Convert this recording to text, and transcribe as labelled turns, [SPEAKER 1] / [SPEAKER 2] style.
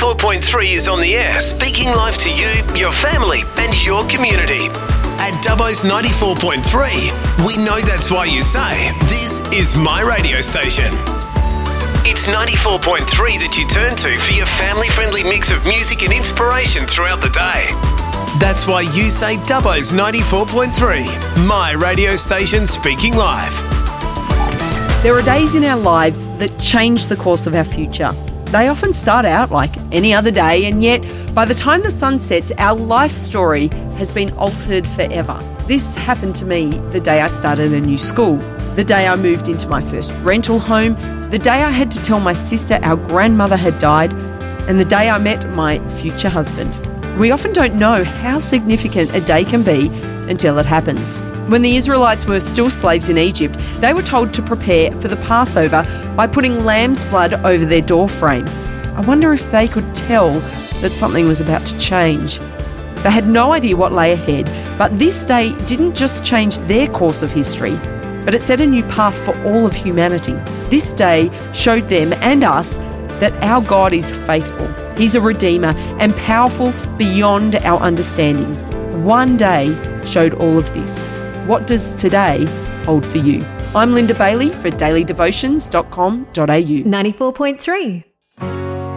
[SPEAKER 1] 94.3 is on the air, speaking live to you, your family and your community. At Dubbo's 94.3, we know that's why you say, this is my radio station. It's 94.3 that you turn to for your family-friendly mix of music and inspiration throughout the day. That's why you say Dubbo's 94.3, my radio station speaking live.
[SPEAKER 2] There are days in our lives that change the course of our future. They often start out like any other day, and yet by the time the sun sets, our life story has been altered forever. This happened to me the day I started a new school, the day I moved into my first rental home, the day I had to tell my sister our grandmother had died, and the day I met my future husband. We often don't know how significant a day can be until it happens. When the Israelites were still slaves in Egypt, they were told to prepare for the Passover by putting lamb's blood over their door frame. I wonder if they could tell that something was about to change. They had no idea what lay ahead, but this day didn't just change their course of history, but it set a new path for all of humanity. This day showed them and us that our God is faithful. He's a redeemer and powerful beyond our understanding. One day showed all of this. What does today hold for you? I'm Linda Bailey for dailydevotions.com.au.
[SPEAKER 3] 94.3